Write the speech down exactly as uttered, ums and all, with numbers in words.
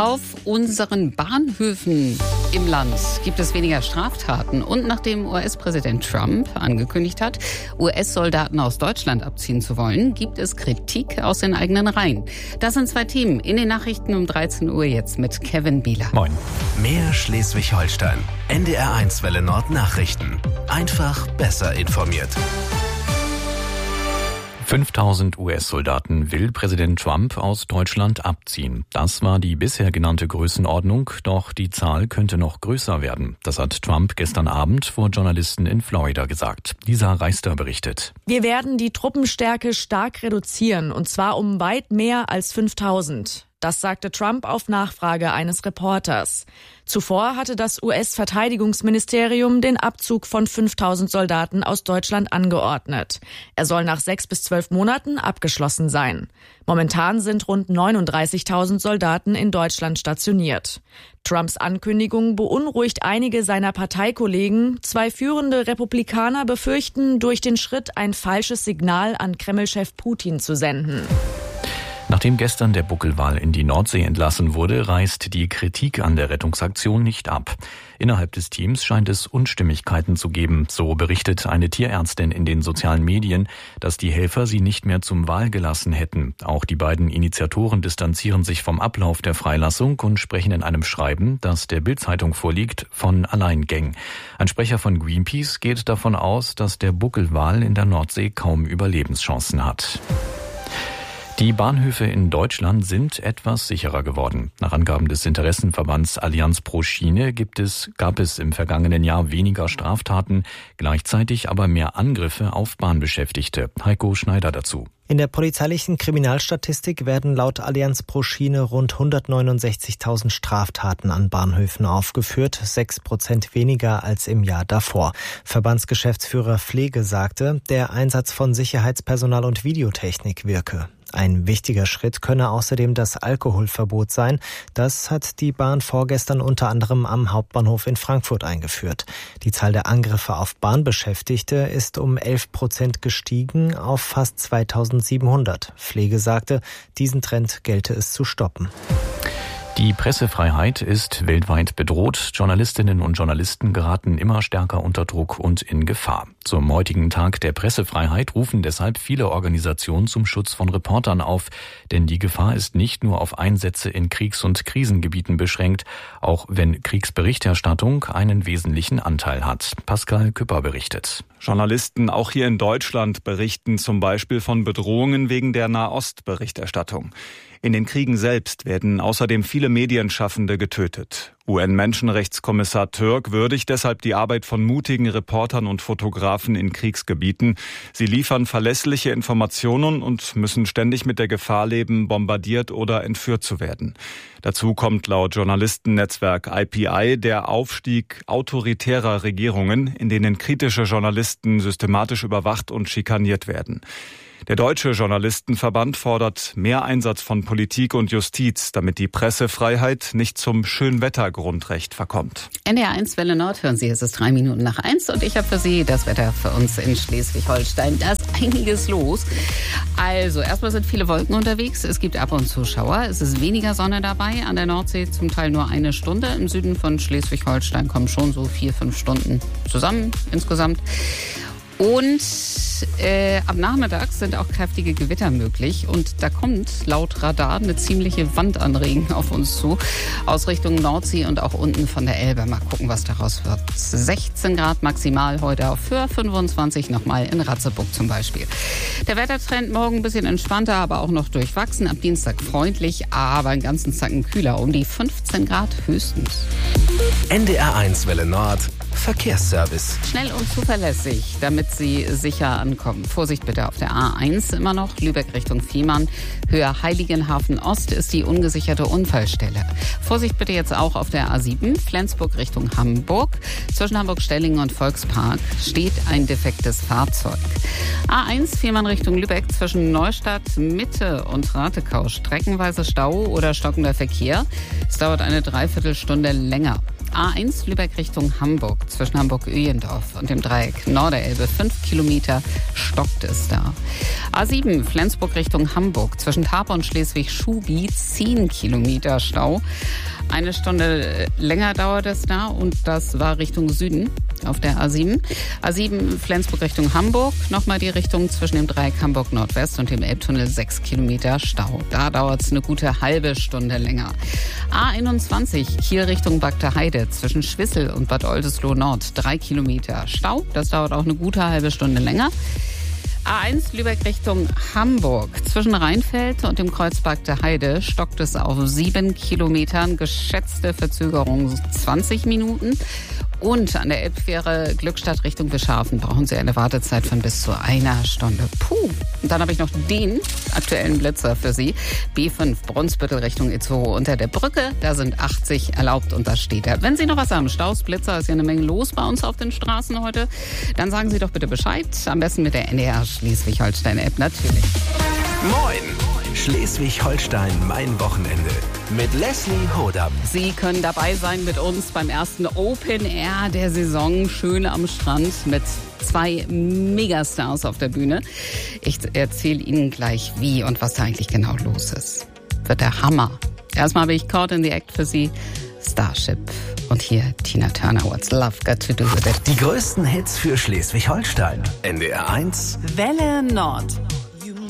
Auf unseren Bahnhöfen im Land gibt es weniger Straftaten. Und nachdem U S-Präsident Trump angekündigt hat, U S-Soldaten aus Deutschland abziehen zu wollen, gibt es Kritik aus den eigenen Reihen. Das sind zwei Themen in den Nachrichten um dreizehn Uhr jetzt mit Kevin Bieler. Moin. Mehr Schleswig-Holstein. N D R eins Welle Nord Nachrichten. Einfach besser informiert. fünftausend U S-Soldaten will Präsident Trump aus Deutschland abziehen. Das war die bisher genannte Größenordnung, doch die Zahl könnte noch größer werden. Das hat Trump gestern Abend vor Journalisten in Florida gesagt. Lisa Reister berichtet. Wir werden die Truppenstärke stark reduzieren, und zwar um weit mehr als fünftausend. Das sagte Trump auf Nachfrage eines Reporters. Zuvor hatte das U S-Verteidigungsministerium den Abzug von fünftausend Soldaten aus Deutschland angeordnet. Er soll nach sechs bis zwölf Monaten abgeschlossen sein. Momentan sind rund neununddreißigtausend Soldaten in Deutschland stationiert. Trumps Ankündigung beunruhigt einige seiner Parteikollegen. Zwei führende Republikaner befürchten, durch den Schritt ein falsches Signal an Kreml-Chef Putin zu senden. Nachdem gestern der Buckelwal in die Nordsee entlassen wurde, reißt die Kritik an der Rettungsaktion nicht ab. Innerhalb des Teams scheint es Unstimmigkeiten zu geben. So berichtet eine Tierärztin in den sozialen Medien, dass die Helfer sie nicht mehr zum Wal gelassen hätten. Auch die beiden Initiatoren distanzieren sich vom Ablauf der Freilassung und sprechen in einem Schreiben, das der Bild-Zeitung vorliegt, von Alleingängen. Ein Sprecher von Greenpeace geht davon aus, dass der Buckelwal in der Nordsee kaum Überlebenschancen hat. Die Bahnhöfe in Deutschland sind etwas sicherer geworden. Nach Angaben des Interessenverbands Allianz pro Schiene gibt es, gab es im vergangenen Jahr weniger Straftaten, gleichzeitig aber mehr Angriffe auf Bahnbeschäftigte. Heiko Schneider dazu. In der polizeilichen Kriminalstatistik werden laut Allianz pro Schiene rund hundertneunundsechzigtausend Straftaten an Bahnhöfen aufgeführt, sechs Prozent weniger als im Jahr davor. Verbandsgeschäftsführer Pflege sagte, der Einsatz von Sicherheitspersonal und Videotechnik wirke. Ein wichtiger Schritt könne außerdem das Alkoholverbot sein. Das hat die Bahn vorgestern unter anderem am Hauptbahnhof in Frankfurt eingeführt. Die Zahl der Angriffe auf Bahnbeschäftigte ist um elf Prozent gestiegen auf fast zweitausendsiebenhundert. Pflege sagte, diesen Trend gelte es zu stoppen. Die Pressefreiheit ist weltweit bedroht. Journalistinnen und Journalisten geraten immer stärker unter Druck und in Gefahr. Zum heutigen Tag der Pressefreiheit rufen deshalb viele Organisationen zum Schutz von Reportern auf. Denn die Gefahr ist nicht nur auf Einsätze in Kriegs- und Krisengebieten beschränkt, auch wenn Kriegsberichterstattung einen wesentlichen Anteil hat. Pascal Küpper berichtet. Journalisten auch hier in Deutschland berichten zum Beispiel von Bedrohungen wegen der Nahost-Berichterstattung. In den Kriegen selbst werden außerdem viele Medienschaffende getötet. U N-Menschenrechtskommissar Türk würdigt deshalb die Arbeit von mutigen Reportern und Fotografen in Kriegsgebieten. Sie liefern verlässliche Informationen und müssen ständig mit der Gefahr leben, bombardiert oder entführt zu werden. Dazu kommt laut Journalistennetzwerk I P I der Aufstieg autoritärer Regierungen, in denen kritische Journalisten systematisch überwacht und schikaniert werden. Der Deutsche Journalistenverband fordert mehr Einsatz von Politik und Justiz, damit die Pressefreiheit nicht zum Schönwettergrundrecht verkommt. N D R eins Welle Nord hören Sie, es ist drei Minuten nach eins und ich habe für Sie das Wetter für uns in Schleswig-Holstein. Da ist einiges los. Also erstmal sind viele Wolken unterwegs, es gibt ab und zu Schauer, es ist weniger Sonne dabei, an der Nordsee zum Teil nur eine Stunde. Im Süden von Schleswig-Holstein kommen schon so vier, fünf Stunden zusammen insgesamt. Und äh, am Nachmittag sind auch kräftige Gewitter möglich. Und da kommt laut Radar eine ziemliche Wand an Regen auf uns zu. Aus Richtung Nordsee und auch unten von der Elbe. Mal gucken, was daraus wird. sechzehn Grad maximal heute auf Föhr, fünfundzwanzig nochmal in Ratzeburg zum Beispiel. Der Wettertrend morgen ein bisschen entspannter, aber auch noch durchwachsen. Ab Dienstag freundlich, aber einen ganzen Zacken kühler. Um die fünfzehn Grad höchstens. N D R eins Welle Nord Verkehrsservice. Schnell und zuverlässig, damit Sie sicher ankommen. Vorsicht bitte auf der A eins immer noch. Lübeck Richtung Fehmarn. Höhe Heiligenhafen Ost ist die ungesicherte Unfallstelle. Vorsicht bitte jetzt auch auf der A sieben. Flensburg Richtung Hamburg. Zwischen Hamburg-Stellingen und Volkspark steht ein defektes Fahrzeug. A eins Fehmarn Richtung Lübeck zwischen Neustadt, Mitte und Ratekau. Streckenweise Stau oder stockender Verkehr. Es dauert eine Dreiviertelstunde länger. A eins Lübeck Richtung Hamburg, zwischen Hamburg-Öhlendorf und dem Dreieck Norderelbe, fünf Kilometer stockt es da. A sieben Flensburg Richtung Hamburg, zwischen Tapa und Schleswig-Schubi, zehn Kilometer Stau. Eine Stunde länger dauert es da und das war Richtung Süden auf der A sieben. A sieben Flensburg Richtung Hamburg, nochmal die Richtung zwischen dem Dreieck Hamburg Nordwest und dem Elbtunnel, sechs Kilometer Stau. Da dauert es eine gute halbe Stunde länger. A einundzwanzig Kiel Richtung Bagter Heide, zwischen Schwissel und Bad Oldesloe Nord, drei Kilometer Stau. Das dauert auch eine gute halbe Stunde länger. A eins Lübeck Richtung Hamburg. Zwischen Rheinfeld und dem Kreuz Bagter Heide stockt es auf sieben Kilometern. Geschätzte Verzögerung zwanzig Minuten. Und an der Elbfähre Glückstadt Richtung Bischhafen brauchen Sie eine Wartezeit von bis zu einer Stunde. Puh. Und dann habe ich noch den aktuellen Blitzer für Sie. B fünf Brunsbüttel Richtung Itzehoe unter der Brücke. Da sind achtzig erlaubt und da steht er. Wenn Sie noch was haben, Staus, Blitzer, ist ja eine Menge los bei uns auf den Straßen heute. Dann sagen Sie doch bitte Bescheid. Am besten mit der N D R Schleswig-Holstein-App natürlich. Moin! Schleswig-Holstein, mein Wochenende. Mit Leslie Hodam. Sie können dabei sein mit uns beim ersten Open Air der Saison. Schön am Strand mit zwei Megastars auf der Bühne. Ich erzähle Ihnen gleich, wie und was da eigentlich genau los ist. Wird der Hammer. Erstmal habe ich Caught in the Act für Sie. Starship. Und hier Tina Turner, What's Love Got to Do with It. Die größten Hits für Schleswig-Holstein. N D R eins. Welle Nord.